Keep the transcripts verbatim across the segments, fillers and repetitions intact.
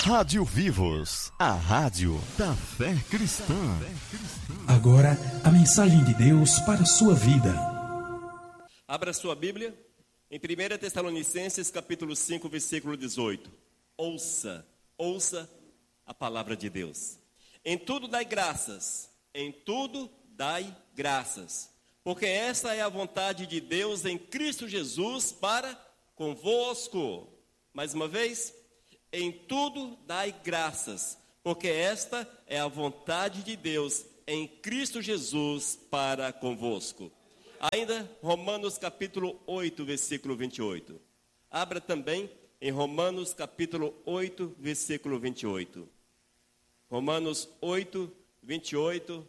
Rádio Vivos, a rádio da fé cristã. Agora, a mensagem de Deus para a sua vida. Abra sua Bíblia em primeira Tessalonicenses, capítulo cinco, versículo dezoito. Ouça, ouça a palavra de Deus. Em tudo dai graças, em tudo dai graças, porque esta é a vontade de Deus em Cristo Jesus para convosco. Mais uma vez, em tudo dai graças, porque esta é a vontade de Deus em Cristo Jesus para convosco. Ainda, Romanos capítulo oito, versículo vinte e oito. Abra também em Romanos capítulo oito, versículo vinte e oito. Romanos oito, vinte e oito.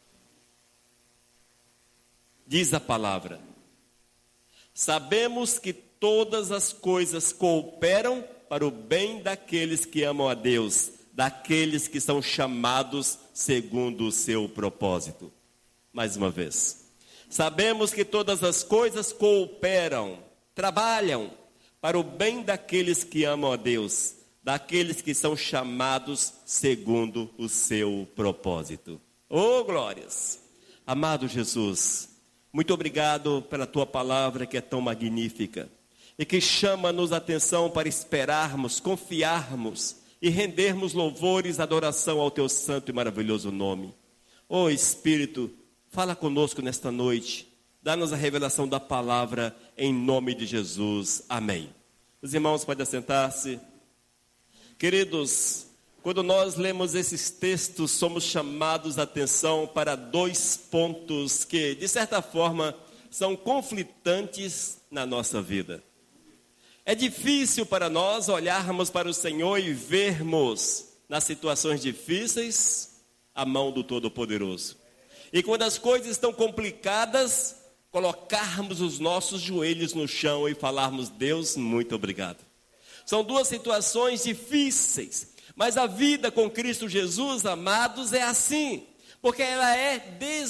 Diz a palavra: sabemos que todas as coisas cooperam para o bem daqueles que amam a Deus, daqueles que são chamados segundo o seu propósito. Mais uma vez. Sabemos que todas as coisas cooperam, trabalham para o bem daqueles que amam a Deus, daqueles que são chamados segundo o seu propósito. Oh, glórias! Amado Jesus, muito obrigado pela tua palavra que é tão magnífica e que chama-nos a atenção para esperarmos, confiarmos e rendermos louvores, adoração ao teu santo e maravilhoso nome. Oh Espírito, fala conosco nesta noite, dá-nos a revelação da palavra em nome de Jesus. Amém. Os irmãos podem assentar-se. Queridos, quando nós lemos esses textos, somos chamados a atenção para dois pontos que, de certa forma, são conflitantes na nossa vida. É difícil para nós olharmos para o Senhor e vermos, nas situações difíceis, a mão do Todo-Poderoso. E quando as coisas estão complicadas, colocarmos os nossos joelhos no chão e falarmos: Deus, muito obrigado. São duas situações difíceis, mas a vida com Cristo Jesus, amados, é assim, porque ela é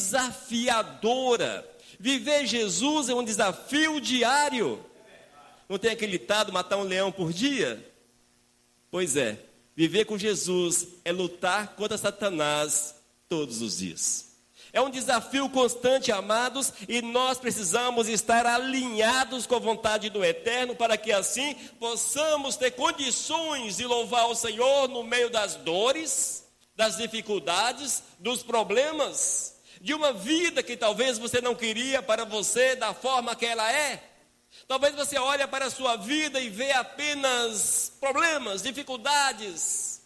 desafiadora. Viver Jesus é um desafio diário. Não tem aquele ditado, matar um leão por dia? Pois é, viver com Jesus é lutar contra Satanás todos os dias. É um desafio constante, amados, e nós precisamos estar alinhados com a vontade do Eterno, para que assim possamos ter condições de louvar o Senhor no meio das dores, das dificuldades, dos problemas, de uma vida que talvez você não queria para você da forma que ela é. Talvez você olhe para a sua vida e vê apenas problemas, dificuldades,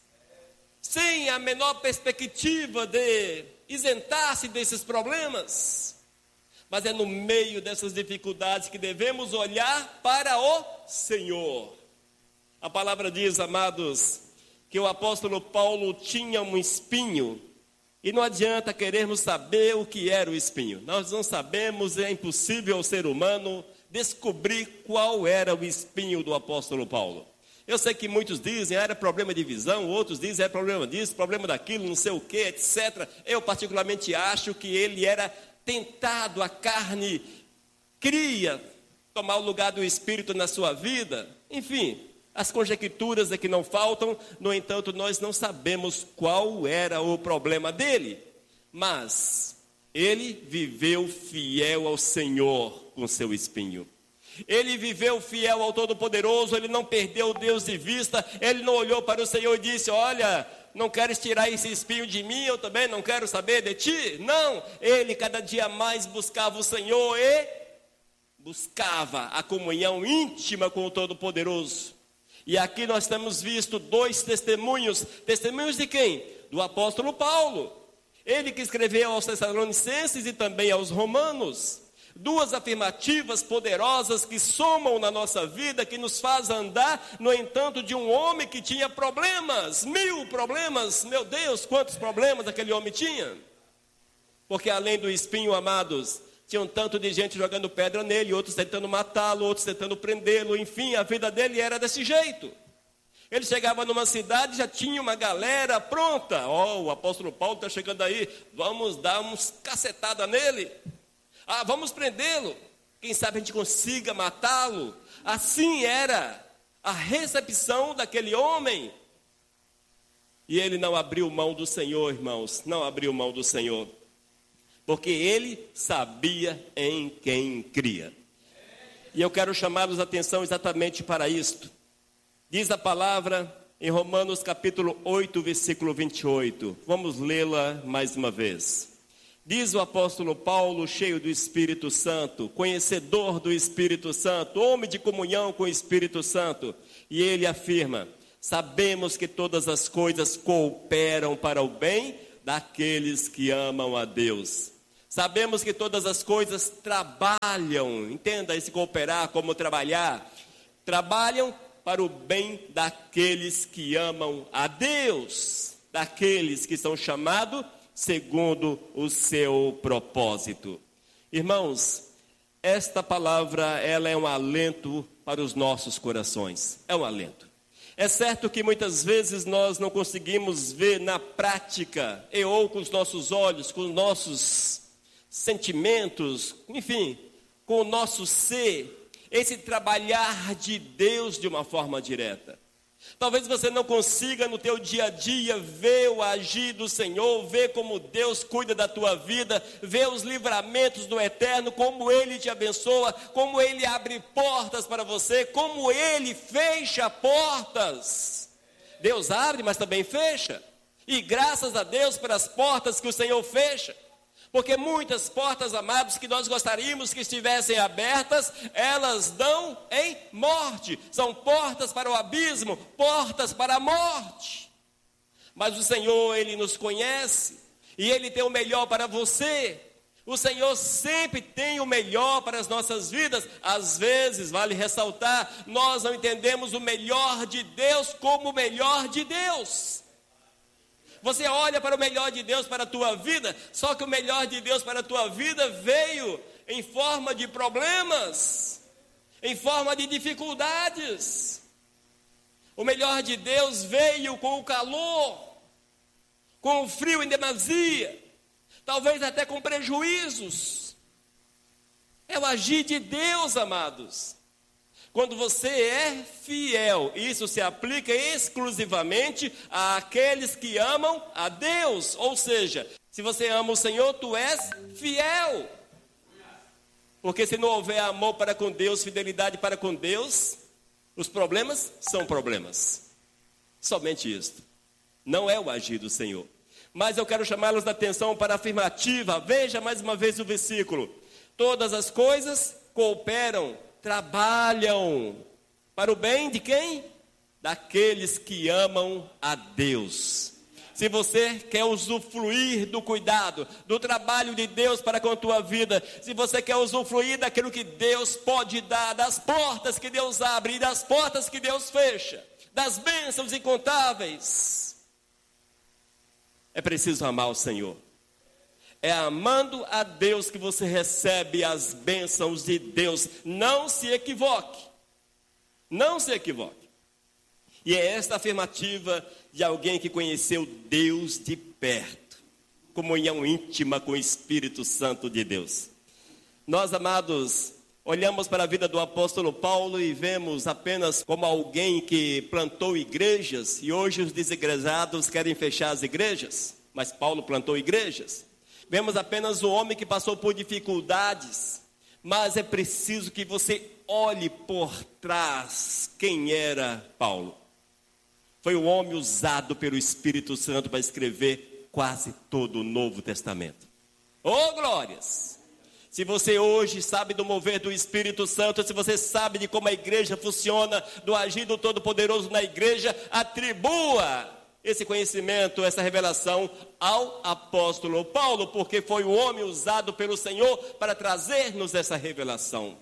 sem a menor perspectiva de isentar-se desses problemas. Mas é no meio dessas dificuldades que devemos olhar para o Senhor. A palavra diz, amados, que o apóstolo Paulo tinha um espinho. E não adianta querermos saber o que era o espinho. Nós não sabemos, é impossível ao ser humano descobrir qual era o espinho do apóstolo Paulo. Eu sei que muitos dizem, ah, era problema de visão, outros dizem, era problema disso, problema daquilo, não sei o que, etcétera. Eu particularmente acho que ele era tentado, a carne queria tomar o lugar do espírito na sua vida. Enfim, as conjecturas é que não faltam, no entanto, nós não sabemos qual era o problema dele. Mas ele viveu fiel ao Senhor com seu espinho. Ele viveu fiel ao Todo-Poderoso, ele não perdeu Deus de vista, ele não olhou para o Senhor e disse: olha, não queres tirar esse espinho de mim, eu também não quero saber de ti. Não, ele cada dia mais buscava o Senhor e buscava a comunhão íntima com o Todo-Poderoso. E aqui nós temos visto dois testemunhos, testemunhos de quem? Do apóstolo Paulo. Ele que escreveu aos Tessalonicenses e também aos Romanos. Duas afirmativas poderosas que somam na nossa vida, que nos faz andar, no entanto, de um homem que tinha problemas, mil problemas. Meu Deus, quantos problemas aquele homem tinha. Porque além do espinho, amados, tinha um tanto de gente jogando pedra nele, outros tentando matá-lo, outros tentando prendê-lo. Enfim, a vida dele era desse jeito. Ele chegava numa cidade, já tinha uma galera pronta. Ó, oh, o apóstolo Paulo está chegando aí, vamos dar uns cacetada nele. Ah, vamos prendê-lo. Quem sabe a gente consiga matá-lo. Assim era a recepção daquele homem. E ele não abriu mão do Senhor, irmãos, não abriu mão do Senhor, porque ele sabia em quem cria. E eu quero chamá-los a atenção exatamente para isto. Diz a palavra em Romanos capítulo oito, versículo vinte e oito. Vamos lê-la mais uma vez. Diz o apóstolo Paulo, cheio do Espírito Santo, conhecedor do Espírito Santo, homem de comunhão com o Espírito Santo. E ele afirma: sabemos que todas as coisas cooperam para o bem daqueles que amam a Deus. Sabemos que todas as coisas trabalham, entenda esse cooperar como trabalhar, trabalham para o bem daqueles que amam a Deus, daqueles que são chamados segundo o seu propósito. Irmãos, esta palavra, ela é um alento para os nossos corações, é um alento. É certo que muitas vezes nós não conseguimos ver na prática, e ou com os nossos olhos, com os nossos sentimentos, enfim, com o nosso ser, esse trabalhar de Deus de uma forma direta. Talvez você não consiga no teu dia a dia ver o agir do Senhor, ver como Deus cuida da tua vida, ver os livramentos do Eterno, como Ele te abençoa, como Ele abre portas para você, como Ele fecha portas. Deus abre, mas também fecha. E graças a Deus pelas portas que o Senhor fecha. Porque muitas portas, amados, que nós gostaríamos que estivessem abertas, elas dão em morte. São portas para o abismo, portas para a morte. Mas o Senhor, Ele nos conhece e Ele tem o melhor para você. O Senhor sempre tem o melhor para as nossas vidas. Às vezes, vale ressaltar, nós não entendemos o melhor de Deus como o melhor de Deus. Você olha para o melhor de Deus para a tua vida, só que o melhor de Deus para a tua vida veio em forma de problemas, em forma de dificuldades. O melhor de Deus veio com o calor, com o frio em demasia, talvez até com prejuízos. É o agir de Deus, amados. Quando você é fiel, isso se aplica exclusivamente àqueles que amam a Deus. Ou seja, se você ama o Senhor, tu és fiel. Porque se não houver amor para com Deus, fidelidade para com Deus, os problemas são problemas. Somente isso. Não é o agir do Senhor. Mas eu quero chamá-los da atenção para a afirmativa. Veja mais uma vez o versículo. Todas as coisas cooperam, trabalham para o bem de quem? Daqueles que amam a Deus. Se você quer usufruir do cuidado, do trabalho de Deus para com a tua vida, se você quer usufruir daquilo que Deus pode dar, das portas que Deus abre e das portas que Deus fecha, das bênçãos incontáveis, é preciso amar o Senhor. É amando a Deus que você recebe as bênçãos de Deus. Não se equivoque. Não se equivoque. E é esta afirmativa de alguém que conheceu Deus de perto. Comunhão íntima com o Espírito Santo de Deus. Nós, amados, olhamos para a vida do apóstolo Paulo e vemos apenas como alguém que plantou igrejas. E hoje os desigrejados querem fechar as igrejas. Mas Paulo plantou igrejas. Vemos apenas o homem que passou por dificuldades, mas é preciso que você olhe por trás quem era Paulo. Foi o homem usado pelo Espírito Santo para escrever quase todo o Novo Testamento. Oh, glórias! Se você hoje sabe do mover do Espírito Santo, se você sabe de como a igreja funciona, do agir do Todo-Poderoso na igreja, atribua esse conhecimento, essa revelação ao apóstolo Paulo, porque foi o homem usado pelo Senhor para trazer-nos essa revelação.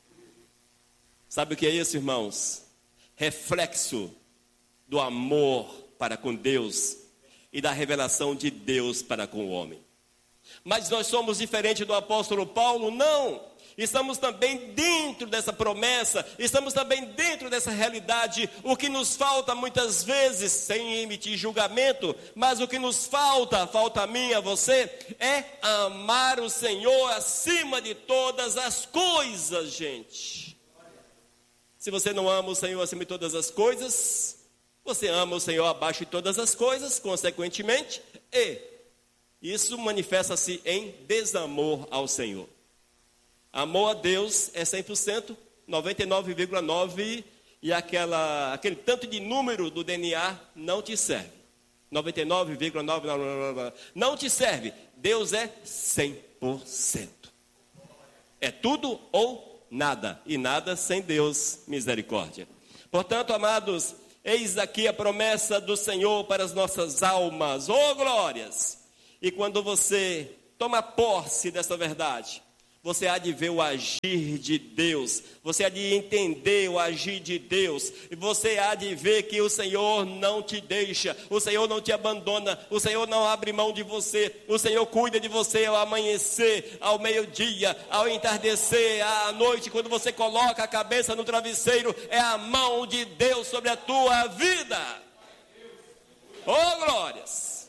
Sabe o que é isso, irmãos? Reflexo do amor para com Deus e da revelação de Deus para com o homem. Mas nós somos diferentes do apóstolo Paulo? Não! Estamos também dentro dessa promessa, estamos também dentro dessa realidade. O que nos falta muitas vezes, sem emitir julgamento, mas o que nos falta, falta a mim, a você, é amar o Senhor acima de todas as coisas, gente. Se você não ama o Senhor acima de todas as coisas, Você ama o Senhor abaixo de todas as coisas, consequentemente, e isso manifesta-se em desamor ao Senhor. Amor a Deus é cem por cento, noventa e nove vírgula nove por cento, e aquela, aquele tanto de número do D N A não te serve. noventa e nove vírgula nove por cento não te serve. Deus é cem por cento. É tudo ou nada, e nada sem Deus, misericórdia. Portanto, amados, eis aqui a promessa do Senhor para as nossas almas. Oh, glórias! E quando você toma posse dessa verdade, você há de ver o agir de Deus, você há de entender o agir de Deus, e você há de ver que o Senhor não te deixa, o Senhor não te abandona, o Senhor não abre mão de você, o Senhor cuida de você ao amanhecer, ao meio-dia, ao entardecer, à noite, quando você coloca a cabeça no travesseiro, é a mão de Deus sobre a tua vida. Oh, glórias!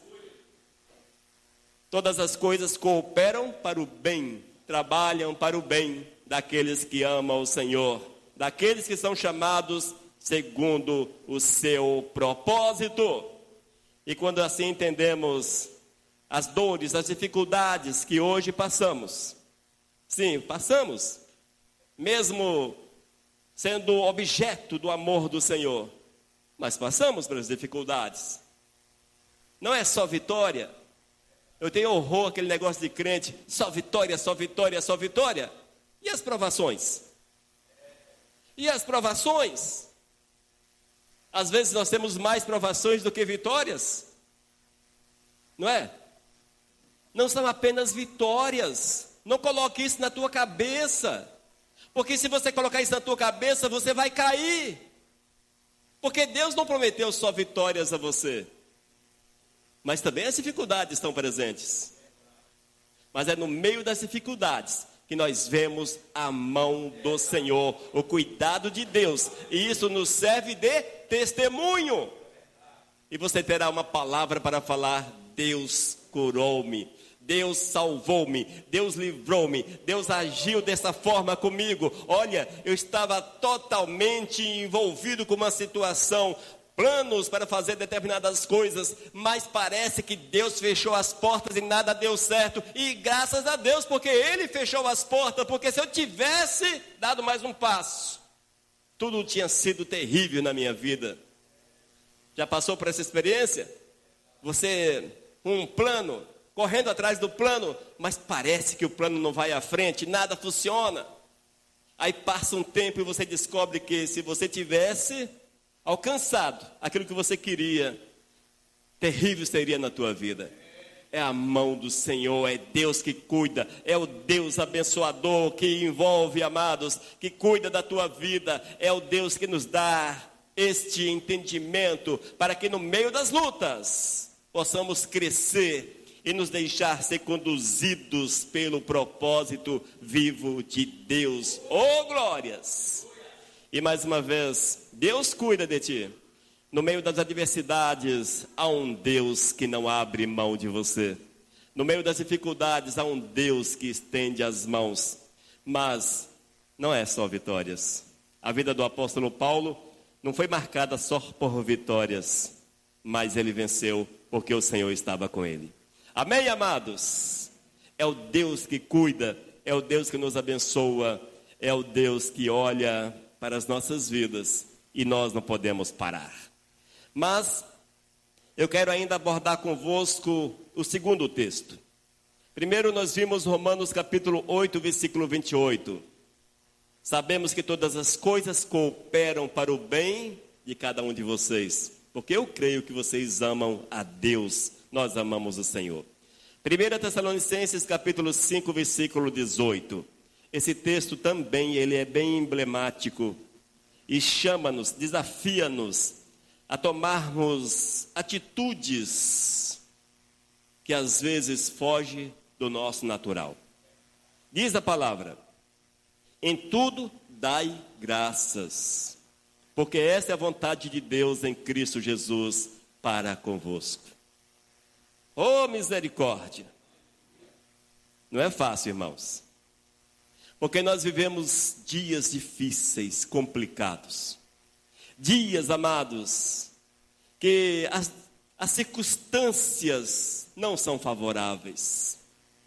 Todas as coisas cooperam para o bem, trabalham para o bem daqueles que amam o Senhor, daqueles que são chamados segundo o seu propósito. E quando assim entendemos as dores, as dificuldades que hoje passamos, sim, passamos, mesmo sendo objeto do amor do Senhor, mas passamos pelas dificuldades. Não é só vitória. Eu tenho horror àquele negócio de crente, só vitória, só vitória, só vitória. E as provações? E as provações? Às vezes nós temos mais provações do que vitórias. Não é? Não são apenas vitórias. Não coloque isso na tua cabeça. Porque se você colocar isso na tua cabeça, você vai cair. Porque Deus não prometeu só vitórias a você. Mas também as dificuldades estão presentes. Mas é no meio das dificuldades que nós vemos a mão do Senhor, o cuidado de Deus. E isso nos serve de testemunho. E você terá uma palavra para falar: Deus curou-me, Deus salvou-me, Deus livrou-me, Deus agiu dessa forma comigo. Olha, eu estava totalmente envolvido com uma situação, planos para fazer determinadas coisas, mas parece que Deus fechou as portas e nada deu certo. E graças a Deus, porque Ele fechou as portas, porque se eu tivesse dado mais um passo, tudo tinha sido terrível na minha vida. Já passou por essa experiência? Você com um plano, correndo atrás do plano, mas parece que o plano não vai à frente, nada funciona. Aí passa um tempo e você descobre que se você tivesse alcançado aquilo que você queria, terrível seria na tua vida. É a mão do Senhor, é Deus que cuida, é o Deus abençoador que envolve, amados, que cuida da tua vida, é o Deus que nos dá este entendimento para que no meio das lutas possamos crescer e nos deixar ser conduzidos pelo propósito vivo de Deus. Oh, glórias! E mais uma vez, Deus cuida de ti. No meio das adversidades, há um Deus que não abre mão de você. No meio das dificuldades, há um Deus que estende as mãos. Mas não é só vitórias. A vida do apóstolo Paulo não foi marcada só por vitórias, mas ele venceu porque o Senhor estava com ele. Amém, amados? É o Deus que cuida, é o Deus que nos abençoa, é o Deus que olha para as nossas vidas, e nós não podemos parar. Mas eu quero ainda abordar convosco o segundo texto. Primeiro nós vimos Romanos capítulo oito, versículo vinte e oito. Sabemos que todas as coisas cooperam para o bem de cada um de vocês, porque eu creio que vocês amam a Deus, nós amamos o Senhor. Primeira Tessalonicenses capítulo cinco, versículo dezoito. Esse texto também, ele é bem emblemático e chama-nos, desafia-nos a tomarmos atitudes que às vezes fogem do nosso natural. Diz a palavra: em tudo dai graças, porque essa é a vontade de Deus em Cristo Jesus para convosco. Oh, misericórdia! Não é fácil, irmãos. Porque nós vivemos dias difíceis, complicados. Dias, amados, que as, as circunstâncias não são favoráveis.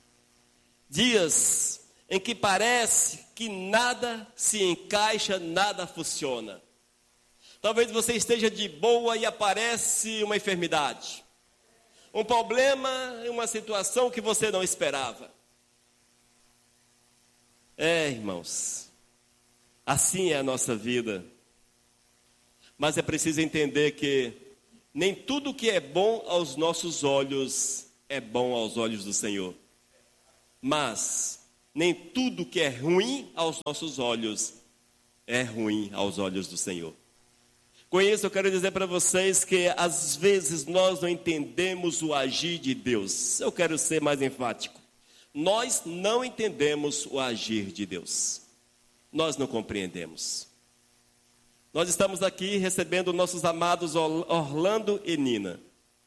Dias em que parece que nada se encaixa, nada funciona. Talvez você esteja de boa e aparece uma enfermidade, um problema, uma situação que você não esperava. É, irmãos, assim é a nossa vida. Mas é preciso entender que nem tudo que é bom aos nossos olhos é bom aos olhos do Senhor. Mas nem tudo que é ruim aos nossos olhos é ruim aos olhos do Senhor. Com isso eu quero dizer para vocês que às vezes nós não entendemos o agir de Deus. Eu quero ser mais enfático. Nós não entendemos o agir de Deus. Nós não compreendemos. Nós estamos aqui recebendo nossos amados Orlando e Nina.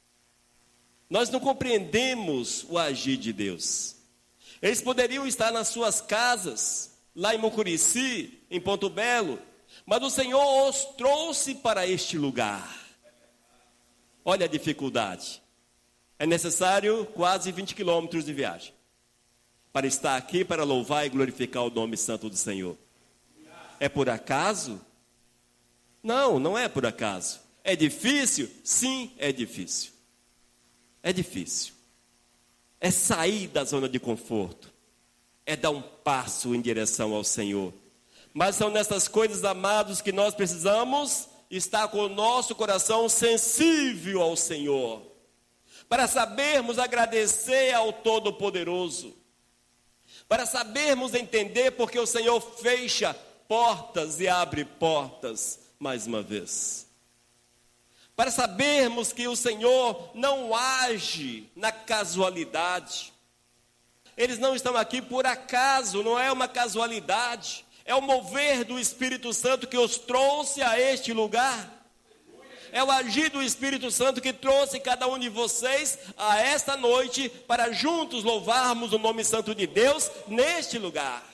Nós não compreendemos o agir de Deus. Eles poderiam estar nas suas casas, lá em Mucurici, em Ponto Belo, mas o Senhor os trouxe para este lugar. Olha a dificuldade. É necessário quase vinte quilômetros de viagem para estar aqui, para louvar e glorificar o nome santo do Senhor. É por acaso? Não, não é por acaso. É difícil? Sim, é difícil. É difícil. É sair da zona de conforto. É dar um passo em direção ao Senhor. Mas são nessas coisas, amados, que nós precisamos estar com o nosso coração sensível ao Senhor. Para sabermos agradecer ao Todo-Poderoso. Para sabermos entender porque o Senhor fecha portas e abre portas mais uma vez. Para sabermos que o Senhor não age na casualidade. Eles não estão aqui por acaso, não é uma casualidade. É o mover do Espírito Santo que os trouxe a este lugar. É o agir do Espírito Santo que trouxe cada um de vocês a esta noite para juntos louvarmos o nome santo de Deus neste lugar.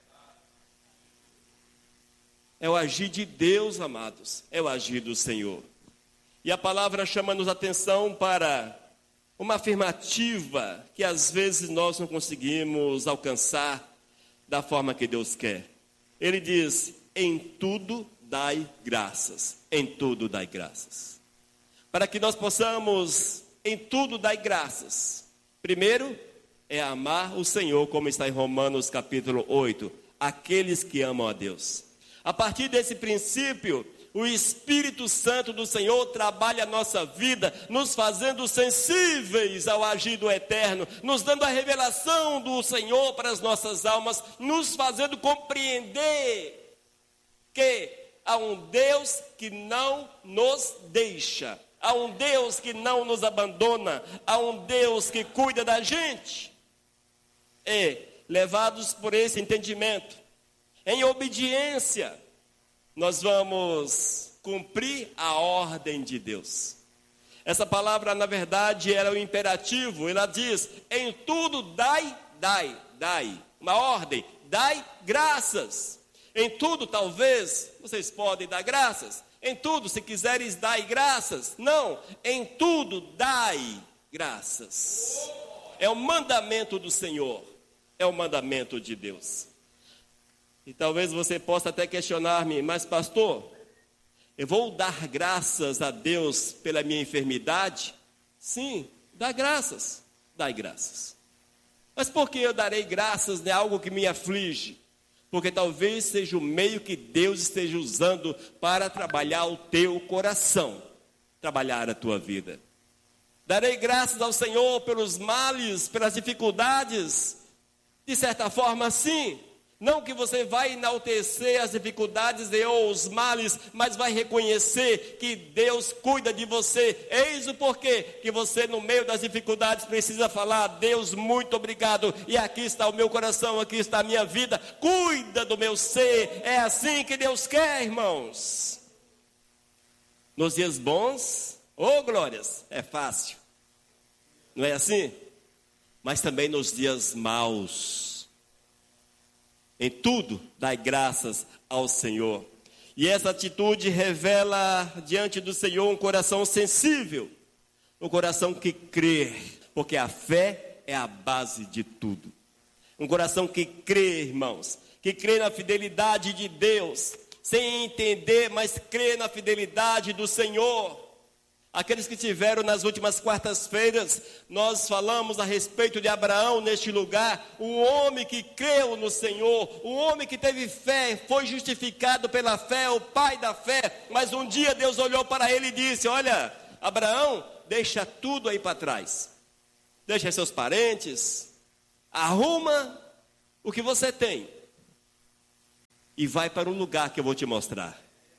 É o agir de Deus, amados. É o agir do Senhor. E a palavra chama-nos atenção para uma afirmativa que às vezes nós não conseguimos alcançar da forma que Deus quer. Ele diz, em tudo dai graças, em tudo dai graças. Para que nós possamos, em tudo dai graças. Primeiro, é amar o Senhor, como está em Romanos capítulo oito, aqueles que amam a Deus. A partir desse princípio, o Espírito Santo do Senhor trabalha a nossa vida, nos fazendo sensíveis ao agir do Eterno, nos dando a revelação do Senhor para as nossas almas, nos fazendo compreender que há um Deus que não nos deixa, há um Deus que não nos abandona, há um Deus que cuida da gente. E, levados por esse entendimento, em obediência, nós vamos cumprir a ordem de Deus. Essa palavra, na verdade, era o imperativo. Ela diz, em tudo dai, dai, dai. Uma ordem, dai graças. Em tudo, talvez, vocês podem dar graças. Em tudo, se quiseres, dai graças. Não, em tudo, dai graças. É o mandamento do Senhor. É o mandamento de Deus. E talvez você possa até questionar-me, mas pastor, eu vou dar graças a Deus pela minha enfermidade? Sim, dá graças, dai graças. Mas por que eu darei graças de algo que me aflige? Porque talvez seja o meio que Deus esteja usando para trabalhar o teu coração, trabalhar a tua vida. Darei graças ao Senhor pelos males, pelas dificuldades, de certa forma sim. Não que você vai enaltecer as dificuldades e ou os males, mas vai reconhecer que Deus cuida de você. Eis o porquê que você no meio das dificuldades precisa falar, Deus, muito obrigado. E aqui está o meu coração, aqui está a minha vida. Cuida do meu ser. É assim que Deus quer, irmãos. Nos dias bons, oh glórias, é fácil. Não é assim? Mas também nos dias maus. Em tudo, dai graças ao Senhor. E essa atitude revela diante do Senhor um coração sensível, um coração que crê, porque a fé é a base de tudo. Um coração que crê, irmãos, que crê na fidelidade de Deus, sem entender, mas crê na fidelidade do Senhor. Aqueles que tiveram nas últimas quartas-feiras, nós falamos a respeito de Abraão neste lugar, um homem que creu no Senhor, um homem que teve fé, foi justificado pela fé, o pai da fé, mas um dia Deus olhou para ele e disse: olha, Abraão, deixa tudo aí para trás, deixa seus parentes, arruma o que você tem e vai para um lugar que eu vou te mostrar.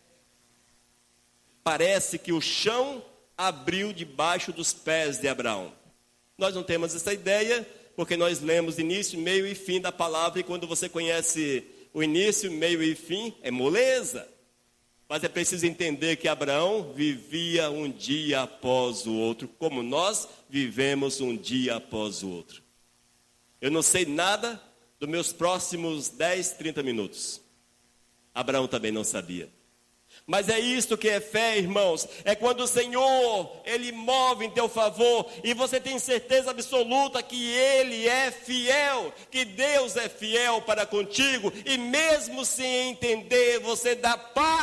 Parece que o chão abriu debaixo dos pés de Abraão. Nós não temos essa ideia, porque nós lemos início, meio e fim da palavra, e quando você conhece o início, meio e fim, é moleza. Mas é preciso entender que Abraão vivia um dia após o outro, como nós vivemos um dia após o outro. Eu não sei nada dos meus próximos dez, trinta minutos. Abraão também não sabia. Mas é isto que é fé, irmãos. É quando o Senhor, Ele move em teu favor e você tem certeza absoluta que Ele é fiel, que Deus é fiel para contigo. E mesmo sem entender, você dá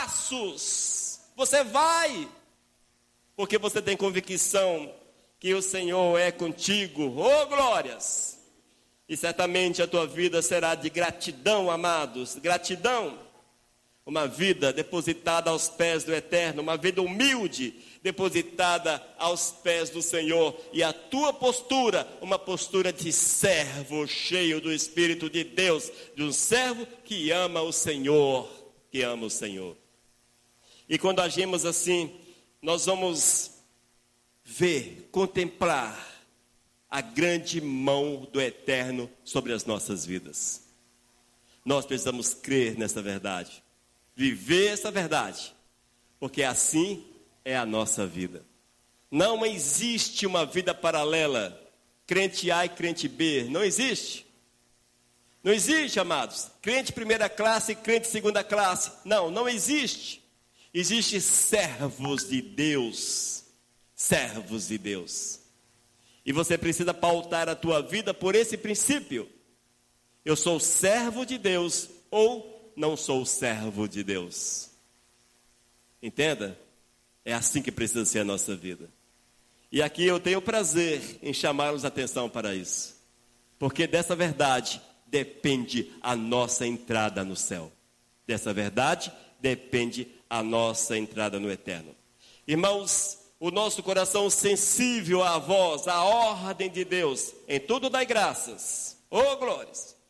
passos. Você vai, porque você tem convicção que o Senhor é contigo. Oh, glórias! E certamente a tua vida será de gratidão, amados. Gratidão. Uma vida depositada aos pés do Eterno, uma vida humilde, depositada aos pés do Senhor. E a tua postura, uma postura de servo cheio do Espírito de Deus, de um servo que ama o Senhor, que ama o Senhor. E quando agimos assim, nós vamos ver, contemplar a grande mão do Eterno sobre as nossas vidas. Nós precisamos crer nessa verdade. Viver essa verdade, porque assim é a nossa vida. Não existe uma vida paralela, crente A e crente B, não existe. Não existe, amados, crente primeira classe e crente segunda classe, não, não existe. Existem servos de Deus, servos de Deus. E você precisa pautar a tua vida por esse princípio. Eu sou servo de Deus ou não sou servo de Deus. Entenda? É assim que precisa ser a nossa vida. E aqui eu tenho prazer em chamar-nos a atenção para isso. Porque dessa verdade depende a nossa entrada no céu. Dessa verdade depende a nossa entrada no eterno. Irmãos, o nosso coração sensível à voz, à ordem de Deus, em tudo dai graças. Oh, glórias!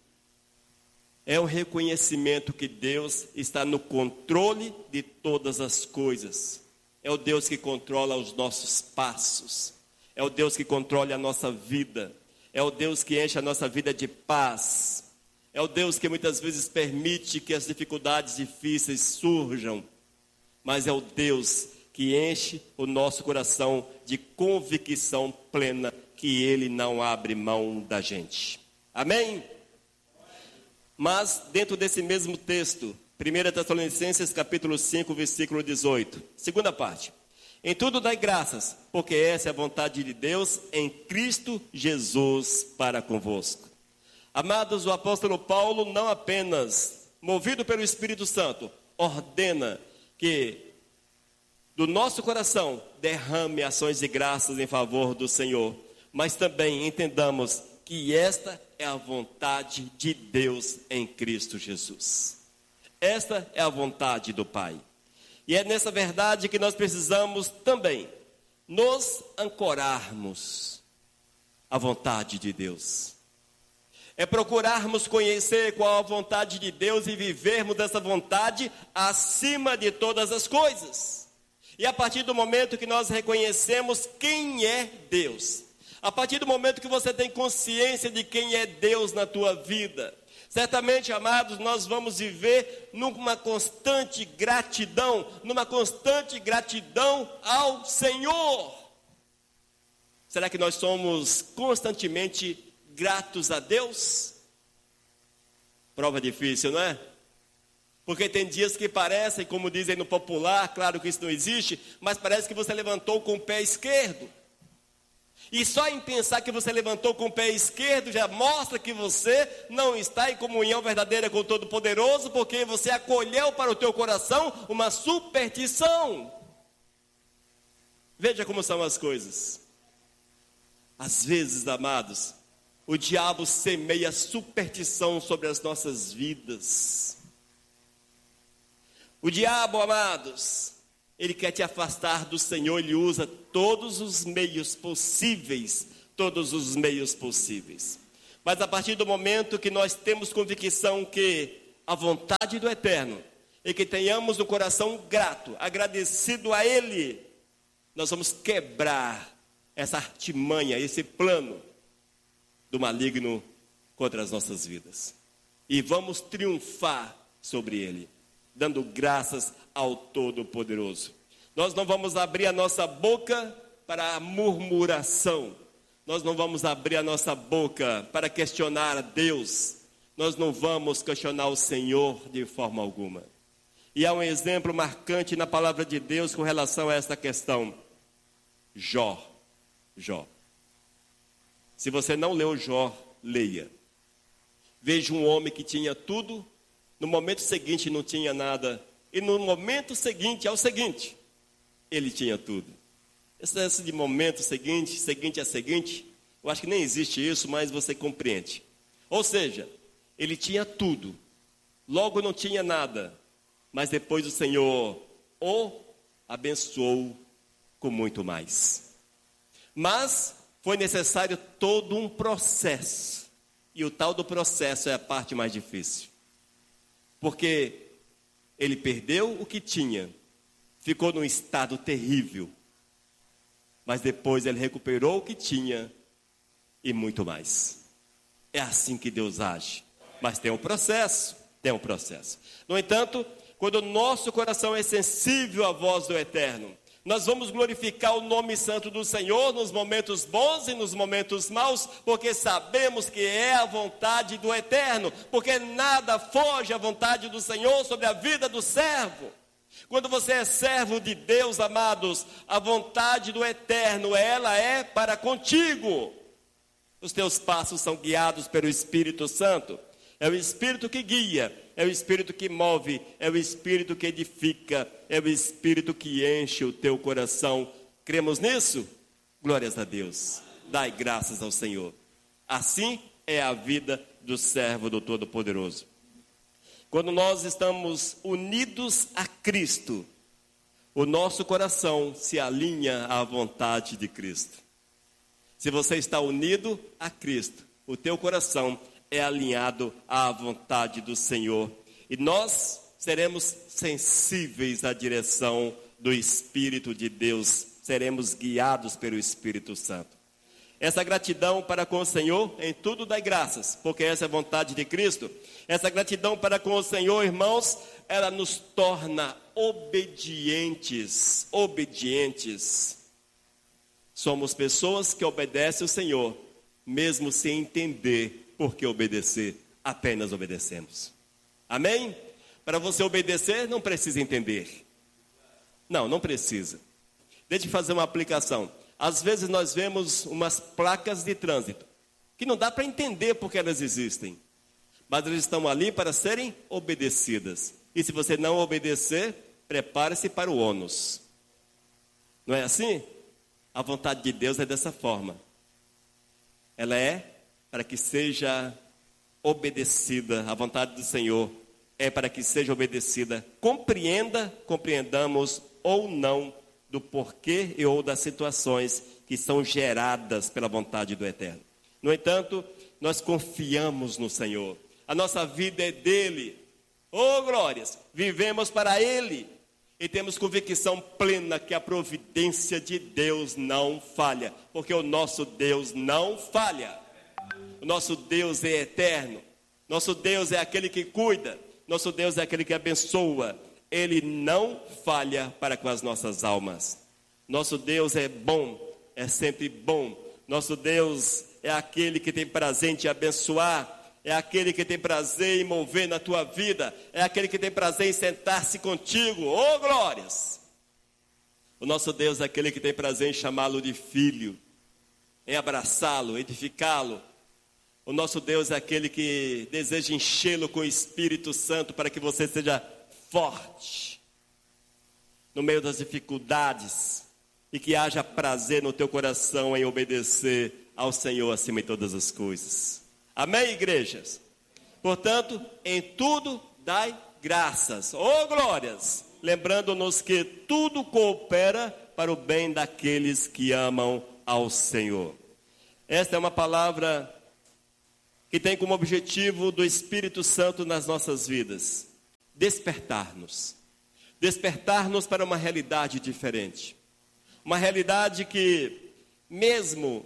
É um reconhecimento que Deus está no controle de todas as coisas. É o Deus que controla os nossos passos. É o Deus que controla a nossa vida. É o Deus que enche a nossa vida de paz. É o Deus que muitas vezes permite que as dificuldades difíceis surjam. Mas é o Deus que enche o nosso coração de convicção plena que Ele não abre mão da gente. Amém? Mas, dentro desse mesmo texto, primeira Tessalonicenses capítulo cinco, versículo dezoito, segunda parte. Em tudo dai graças, porque essa é a vontade de Deus em Cristo Jesus para convosco. Amados, o apóstolo Paulo não apenas, movido pelo Espírito Santo, ordena que do nosso coração derrame ações de graças em favor do Senhor, mas também entendamos que esta é a vontade de Deus em Cristo Jesus. Esta é a vontade do Pai. E é nessa verdade que nós precisamos também nos ancorarmos à vontade de Deus. É procurarmos conhecer qual a vontade de Deus e vivermos dessa vontade acima de todas as coisas. E a partir do momento que nós reconhecemos quem é Deus, a partir do momento que você tem consciência de quem é Deus na tua vida, certamente, amados, nós vamos viver numa constante gratidão, numa constante gratidão ao Senhor. Será que nós somos constantemente gratos a Deus? Prova difícil, não é? Porque tem dias que parecem, como dizem no popular, claro que isso não existe, mas parece que você levantou com o pé esquerdo. E só em pensar que você levantou com o pé esquerdo já mostra que você não está em comunhão verdadeira com o Todo-Poderoso, porque você acolheu para o teu coração uma superstição. Veja como são as coisas. Às vezes, amados, o diabo semeia superstição sobre as nossas vidas. O diabo, amados, ele quer te afastar do Senhor, ele usa todos os meios possíveis, todos os meios possíveis. Mas a partir do momento que nós temos convicção que a vontade do Eterno, e que tenhamos o coração grato, agradecido a Ele, nós vamos quebrar essa artimanha, esse plano do maligno contra as nossas vidas. E vamos triunfar sobre ele, dando graças ao Todo-Poderoso. Nós não vamos abrir a nossa boca para a murmuração. Nós não vamos abrir a nossa boca para questionar a Deus. Nós não vamos questionar o Senhor de forma alguma. E há um exemplo marcante na palavra de Deus com relação a esta questão. Jó. Jó. Se você não leu Jó, leia. Veja um homem que tinha tudo, no momento seguinte não tinha nada, e no momento seguinte é o seguinte, ele tinha tudo. Esse de momento seguinte, seguinte a seguinte, eu acho que nem existe isso, mas você compreende. Ou seja, ele tinha tudo, logo não tinha nada, mas depois o Senhor o abençoou com muito mais. Mas foi necessário todo um processo. E o tal do processo é a parte mais difícil. Porque ele perdeu o que tinha. Ficou num estado terrível. Mas depois ele recuperou o que tinha. E muito mais. É assim que Deus age. Mas tem um processo. Tem um processo. No entanto, quando o nosso coração é sensível à voz do Eterno, nós vamos glorificar o nome santo do Senhor nos momentos bons e nos momentos maus, porque sabemos que é a vontade do Eterno, porque nada foge à vontade do Senhor sobre a vida do servo. Quando você é servo de Deus, amados, a vontade do Eterno, ela é para contigo. Os teus passos são guiados pelo Espírito Santo. É o Espírito que guia, é o Espírito que move, é o Espírito que edifica, é o Espírito que enche o teu coração. Cremos nisso? Glórias a Deus. Dai graças ao Senhor. Assim é a vida do servo do Todo-Poderoso. Quando nós estamos unidos a Cristo, o nosso coração se alinha à vontade de Cristo. Se você está unido a Cristo, o teu coração é alinhado à vontade do Senhor. E nós seremos sensíveis à direção do Espírito de Deus. Seremos guiados pelo Espírito Santo. Essa gratidão para com o Senhor, em tudo dai graças, porque essa é a vontade de Cristo. Essa gratidão para com o Senhor, irmãos, ela nos torna obedientes. Obedientes. Somos pessoas que obedecem o Senhor, mesmo sem entender por que obedecer, apenas obedecemos. Amém? Para você obedecer, não precisa entender. Não, não precisa. Deixa eu fazer uma aplicação. Às vezes nós vemos umas placas de trânsito, que não dá para entender por que elas existem. Mas elas estão ali para serem obedecidas. E se você não obedecer, prepare-se para o ônus. Não é assim? A vontade de Deus é dessa forma. Ela é para que seja obedecida, a vontade do Senhor é para que seja obedecida. Compreenda, compreendamos ou não do porquê e ou das situações que são geradas pela vontade do Eterno. No entanto, nós confiamos no Senhor. A nossa vida é dele. Oh, glórias! Vivemos para ele. E temos convicção plena que a providência de Deus não falha. Porque o nosso Deus não falha. O nosso Deus é eterno. Nosso Deus é aquele que cuida. Nosso Deus é aquele que abençoa. Ele não falha para com as nossas almas. Nosso Deus é bom, é sempre bom. Nosso Deus é aquele que tem prazer em te abençoar. é aquele que tem prazer em mover na tua vida, é aquele que tem prazer em sentar-se contigo. Oh, glórias! O nosso Deus é aquele que tem prazer em chamá-lo de filho, em abraçá-lo, edificá-lo. O nosso Deus é aquele que deseja enchê-lo com o Espírito Santo para que você seja forte no meio das dificuldades e que haja prazer no teu coração em obedecer ao Senhor acima de todas as coisas. Amém, igrejas? Portanto, em tudo dai graças. Oh, glórias! Lembrando-nos que tudo coopera para o bem daqueles que amam ao Senhor. Esta é uma palavra que tem como objetivo do Espírito Santo nas nossas vidas despertar-nos. Despertar-nos para uma realidade diferente. Uma realidade que, mesmo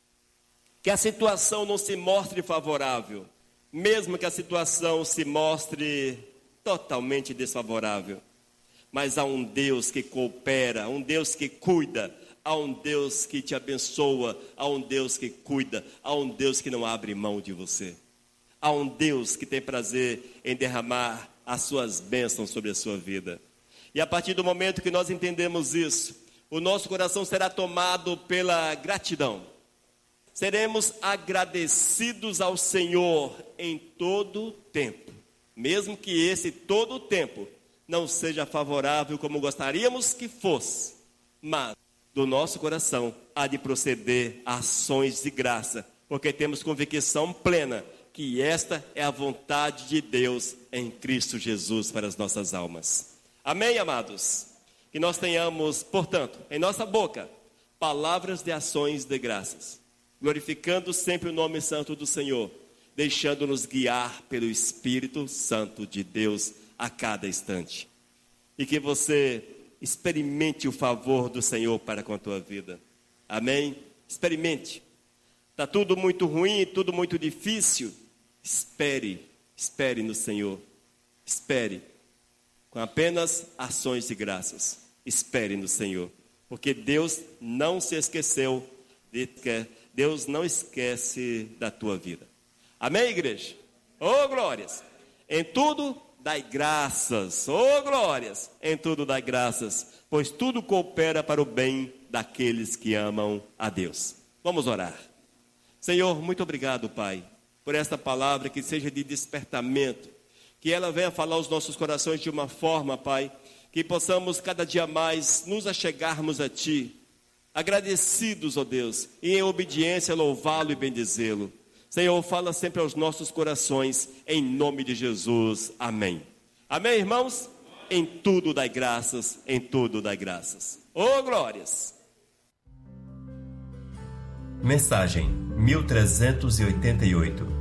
que a situação não se mostre favorável, mesmo que a situação se mostre totalmente desfavorável, mas há um Deus que coopera, um Deus que cuida, há um Deus que te abençoa, há um Deus que cuida, há um Deus que não abre mão de você. Há um Deus que tem prazer em derramar as suas bênçãos sobre a sua vida. E a partir do momento que nós entendemos isso, o nosso coração será tomado pela gratidão. Seremos agradecidos ao Senhor em todo o tempo, mesmo que esse todo o tempo não seja favorável como gostaríamos que fosse, mas do nosso coração há de proceder ações de graça, porque temos convicção plena que esta é a vontade de Deus em Cristo Jesus para as nossas almas. Amém, amados? Que nós tenhamos, portanto, em nossa boca, palavras de ações de graças, glorificando sempre o nome santo do Senhor, deixando-nos guiar pelo Espírito Santo de Deus a cada instante. E que você experimente o favor do Senhor para com a tua vida. Amém? Experimente. Está tudo muito ruim, tudo muito difícil. Espere, espere no Senhor. Espere. Com apenas ações de graças. Espere no Senhor. Porque Deus não se esqueceu, de, Deus não esquece da tua vida. Amém, igreja? Oh, glórias! Em tudo dai graças, oh glórias, em tudo dai graças, pois tudo coopera para o bem daqueles que amam a Deus. Vamos orar. Senhor, muito obrigado, Pai, por esta palavra que seja de despertamento, que ela venha falar aos nossos corações de uma forma, Pai, que possamos cada dia mais nos achegarmos a Ti, agradecidos, ó Deus, e em obediência louvá-lo e bendizê-lo. Senhor, fala sempre aos nossos corações, em nome de Jesus. Amém. Amém, irmãos? Em tudo dai graças, em tudo dai graças. Oh, glórias! Mensagem mil trezentos e oitenta e oito.